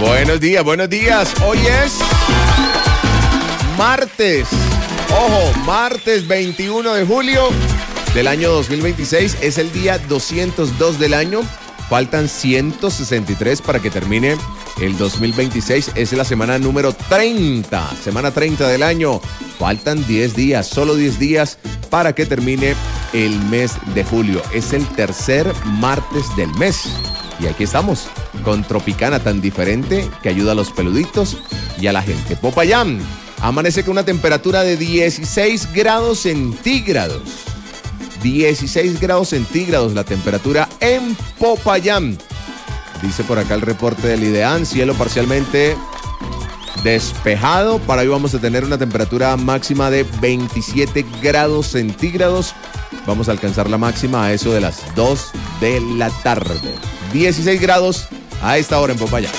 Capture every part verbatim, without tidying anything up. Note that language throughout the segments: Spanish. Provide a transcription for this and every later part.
Buenos días, buenos días. Hoy es martes. Ojo, martes veintiuno de julio del año dos mil veintiséis. Es el día doscientos dos del año. Faltan ciento sesenta y tres para que termine el dos mil veintiséis. Es la semana número treinta. Semana treinta del año. Faltan diez días, solo diez días para que termine el mes de julio. Es el tercer martes del mes. Y aquí estamos, con Tropicana, tan diferente que ayuda a los peluditos y a la gente. Popayán amanece con una temperatura de dieciséis grados centígrados. dieciséis grados centígrados la temperatura en Popayán. Dice por acá el reporte del IDEAN, cielo parcialmente despejado. Para hoy vamos a tener una temperatura máxima de veintisiete grados centígrados. Vamos a alcanzar la máxima a eso de las dos de la tarde. dieciséis grados a esta hora en Popayán.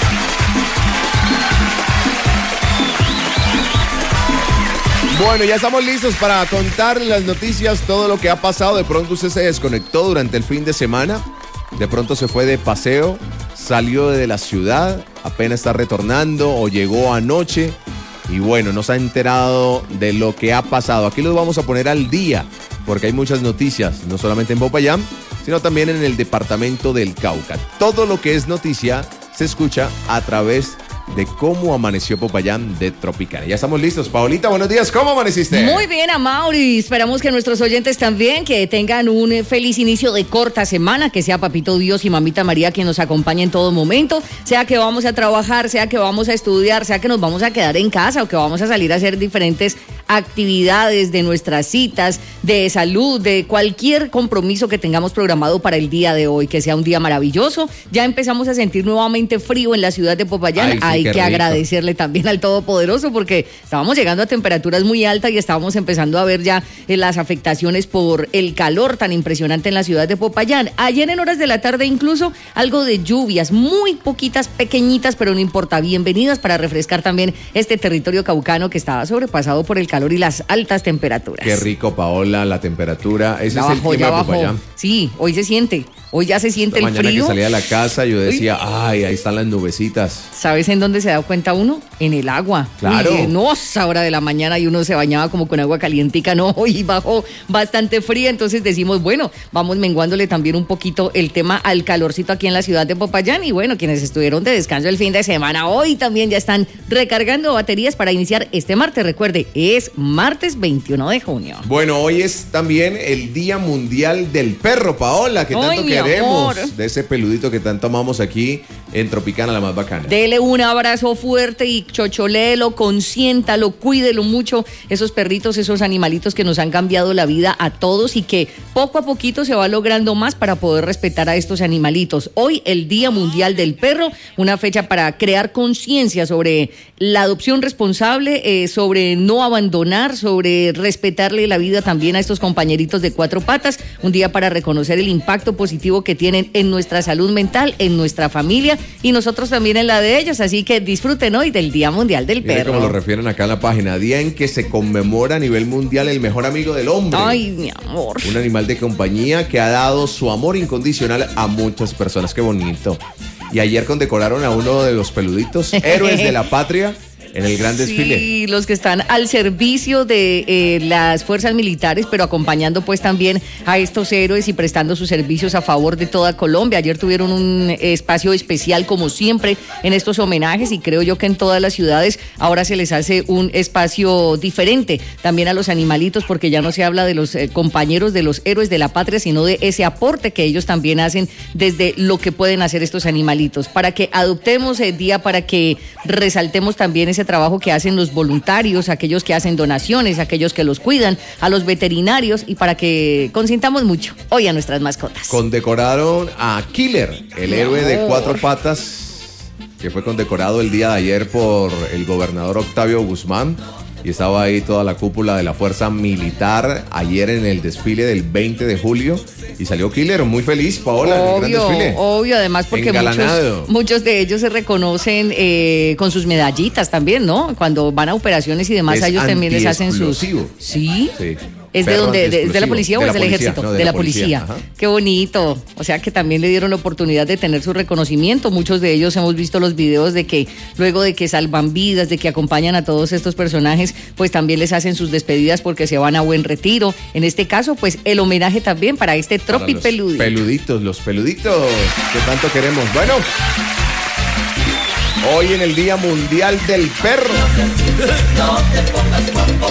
Bueno, ya estamos listos para contar las noticias, todo lo que ha pasado. De pronto usted se desconectó durante el fin de semana, de pronto se fue de paseo, salió de la ciudad, apenas está retornando o llegó anoche y bueno, no se ha enterado de lo que ha pasado. Aquí los vamos a poner al día porque hay muchas noticias, no solamente en Popayán, sino también en el departamento del Cauca. Todo lo que es noticia se escucha a través de cómo amaneció Popayán de Tropicana. Ya estamos listos. Paolita, buenos días. ¿Cómo amaneciste? Muy bien, Amaury. Esperamos que nuestros oyentes también, que tengan un feliz inicio de corta semana, que sea Papito Dios y Mamita María quien nos acompañe en todo momento, sea que vamos a trabajar, sea que vamos a estudiar, sea que nos vamos a quedar en casa o que vamos a salir a hacer diferentes actividades de nuestras citas, de salud, de cualquier compromiso que tengamos programado para el día de hoy, que sea un día maravilloso. Ya empezamos a sentir nuevamente frío en la ciudad de Popayán. Ay, sí, hay que rico. agradecerle también al Todopoderoso porque estábamos llegando a temperaturas muy altas y estábamos empezando a ver ya eh, las afectaciones por el calor tan impresionante en la ciudad de Popayán. Ayer en horas de la tarde incluso algo de lluvias, muy poquitas, pequeñitas, pero no importa, bienvenidas para refrescar también este territorio caucano que estaba sobrepasado por el calor y las altas temperaturas. Qué rico, Paola, la temperatura. Ese ya es bajó, el ya clima de bajó. Popayán. Sí, hoy se siente. Hoy ya se siente Esta el mañana frío. que salía de la casa yo decía, Uy. ay, ahí están las nubecitas. ¿Sabes en dónde se da cuenta uno? En el agua. Claro. Uy, no, a esa hora de la mañana y uno se bañaba como con agua calientica, no, y bajó bastante fría, entonces decimos, bueno, vamos menguándole también un poquito el tema al calorcito aquí en la ciudad de Popayán y bueno, quienes estuvieron de descanso el fin de semana, hoy también ya están recargando baterías para iniciar este martes. Recuerde, es martes veintiuno de junio. Bueno, hoy es también el Día Mundial del Perro, Paola, que tanto Ay, mi queremos, amor. de ese peludito que tanto amamos aquí en Tropicana, la más bacana. Dele un abrazo fuerte y chocholéelo, consiéntalo, cuídelo mucho, esos perritos, esos animalitos que nos han cambiado la vida a todos y que poco a poquito se va logrando más para poder respetar a estos animalitos. Hoy el Día Mundial del Perro, una fecha para crear conciencia sobre la adopción responsable, eh, sobre no abandonar, sobre respetarle la vida también a estos compañeritos de cuatro patas, un día para reconocer el impacto positivo que tienen en nuestra salud mental, en nuestra familia y nosotros también en la de ellos, así que disfruten hoy del Día Mundial del Mire Perro. como lo refieren acá en la página, día en que se conmemora a nivel mundial el mejor amigo del hombre. Ay, mi amor. Un animal de compañía que ha dado su amor incondicional a muchas personas. Qué bonito. Y ayer condecoraron a uno de los peluditos, héroes de la patria, en el gran desfile. Sí, los que están al servicio de eh, las fuerzas militares, pero acompañando pues también a estos héroes y prestando sus servicios a favor de toda Colombia. Ayer tuvieron un eh, espacio especial como siempre en estos homenajes y creo yo que en todas las ciudades ahora se les hace un espacio diferente también a los animalitos porque ya no se habla de los eh, compañeros de los héroes de la patria, sino de ese aporte que ellos también hacen desde lo que pueden hacer estos animalitos. Para que adoptemos el día, para que resaltemos también ese trabajo que hacen los voluntarios, aquellos que hacen donaciones, aquellos que los cuidan, a los veterinarios y para que consintamos mucho hoy a nuestras mascotas. Condecoraron a Killer, el No. héroe de cuatro patas, que fue condecorado el día de ayer por el gobernador Octavio Guzmán. Y estaba ahí toda la cúpula de la fuerza militar ayer en el desfile del veinte de julio. Y salió Killer muy feliz, Paola, en el gran Obvio, desfile. obvio, además porque Engalanado. muchos, muchos de ellos se reconocen eh, con sus medallitas también, ¿no? Cuando van a operaciones y demás, Es a ellos también les hacen sus... antiexplosivo. ¿Sí? Sí. ¿Es de dónde? ¿De, ¿Es de la policía de o la es del policía, ejército? no, de de la la policía. policía. Qué bonito. O sea que también le dieron la oportunidad de tener su reconocimiento. Muchos de ellos hemos visto los videos de que luego de que salvan vidas, de que acompañan a todos estos personajes, pues también les hacen sus despedidas porque se van a buen retiro. En este caso, pues el homenaje también para este Tropi Peludito. Peluditos, los peluditos que tanto queremos. Bueno, hoy en el Día Mundial del Perro. No te pongas guapo.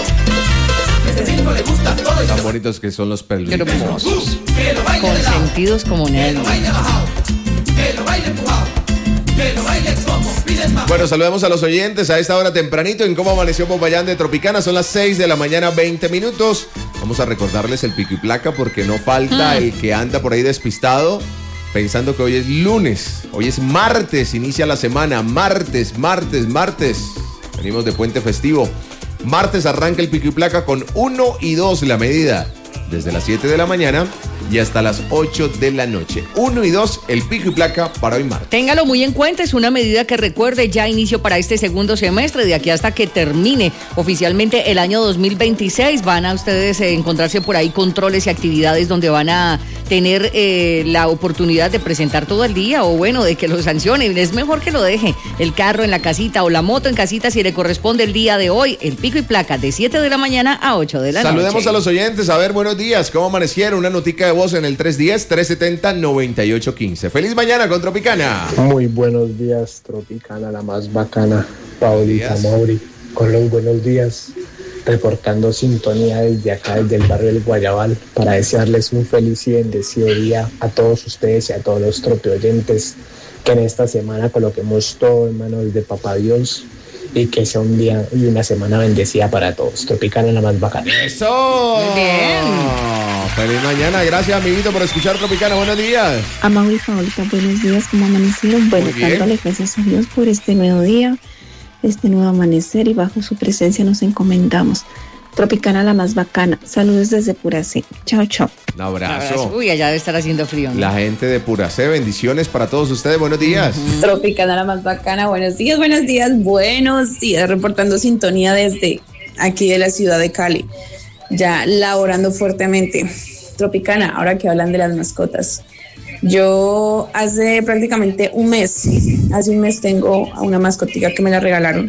Ese cinco le gusta todo. Tan bonitos que son los peluditos. Qué hermosos. Que lo baile de lado. Consentidos como Que nadie. lo baile bajado. Que lo baile empujado. Que lo baile como pides más. Bueno, saludemos a los oyentes a esta hora tempranito en Cómo Amaneció Popayán de Tropicana. Son las seis de la mañana, veinte minutos. Vamos a recordarles el pico y placa porque no falta el que anda por ahí despistado pensando que hoy es lunes. Hoy es martes, inicia la semana. Martes, martes, martes. Venimos de puente festivo. Martes arranca el pico y placa con uno y dos la medida. Desde las siete de la mañana y hasta las ocho de la noche. uno y dos el pico y placa para hoy martes. Téngalo muy en cuenta, es una medida que recuerde ya inicio para este segundo semestre, de aquí hasta que termine oficialmente el año dos mil veintiséis. Van a ustedes eh, encontrarse por ahí controles y actividades donde van a tener eh, la oportunidad de presentar todo el día o bueno, de que lo sancionen. Es mejor que lo deje el carro en la casita o la moto en casita si le corresponde el día de hoy. El pico y placa de siete de la mañana a ocho de la noche. Saludemos a los oyentes, a ver, buenos días, ¿cómo amanecieron? Una notica de voz en el tres uno cero, tres siete cero, nueve ocho uno cinco. Feliz mañana con Tropicana. Muy buenos días, Tropicana, la más bacana, Paulita Mauri, con los buenos días, reportando sintonía desde acá, desde el barrio del Guayabal, para desearles un feliz y bendecido día a todos ustedes y a todos los tropi oyentes, que en esta semana coloquemos todo en manos de Papá Dios y que sea un día y una semana bendecida para todos. Tropicana, la más bacana. ¡Eso! Muy bien. Feliz mañana, gracias amiguito por escuchar Tropicana, buenos días. Amado y favorita, buenos días, ¿cómo amanecieron? Bueno, Muy bien. dándole gracias a Dios por este nuevo día, este nuevo amanecer, y bajo su presencia nos encomendamos. Tropicana, la más bacana. Saludos desde Puracé. Chao, chao. Un abrazo. Uy, allá debe estar haciendo frío, ¿no? La gente de Puracé, bendiciones para todos ustedes, buenos días. Tropicana, la más bacana. Buenos días, buenos días, buenos días. Reportando sintonía desde aquí de la ciudad de Cali. Ya laborando fuertemente. Tropicana, ahora que hablan de las mascotas. Yo hace prácticamente un mes, hace un mes tengo a una mascotica que me la regalaron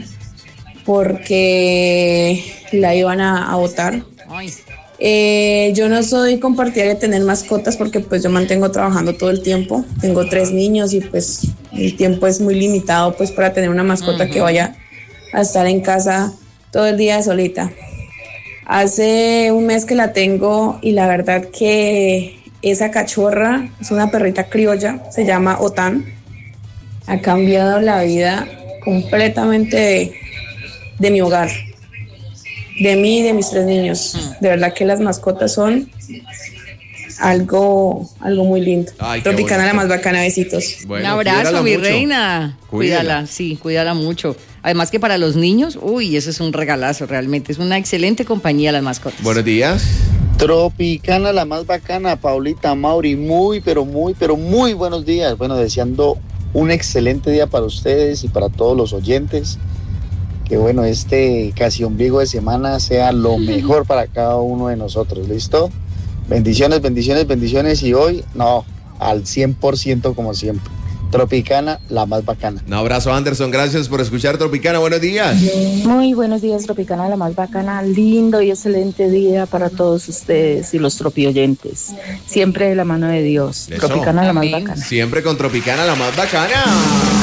porque la iban a, a botar. Ay. Eh, yo no soy compartida de tener mascotas porque pues yo mantengo trabajando todo el tiempo. Tengo tres niños y pues el tiempo es muy limitado pues para tener una mascota uh-huh. que vaya a estar en casa todo el día solita. Hace un mes que la tengo y la verdad que esa cachorra es una perrita criolla, se llama Otán. Ha cambiado la vida completamente de, de mi hogar, de mí y de mis tres niños. De verdad que las mascotas son algo, algo muy lindo. Ay, qué Tropicana, bonito. la más bacana, besitos. Bueno, un abrazo, cuídala mi mucho. reina. Cuídala. Cuídala, sí, cuídala mucho. Además que para los niños, uy, eso es un regalazo realmente. Es una excelente compañía las mascotas. Buenos días. Tropicana, la más bacana, Paulita Mauri, muy, pero muy, pero muy buenos días. Bueno, deseando un excelente día para ustedes y para todos los oyentes. Que bueno, este casi ombligo de semana sea lo mejor para cada uno de nosotros, ¿listo? Bendiciones, bendiciones, bendiciones y hoy, no, al cien por ciento como siempre. Tropicana, la más bacana. Un abrazo, Anderson, gracias por escuchar Tropicana, buenos días. Muy buenos días, Tropicana, la más bacana. Lindo y excelente día para todos ustedes y los tropioyentes. Siempre de la mano de Dios. Eso. Tropicana, la más Amén. bacana. Siempre con Tropicana, la más bacana.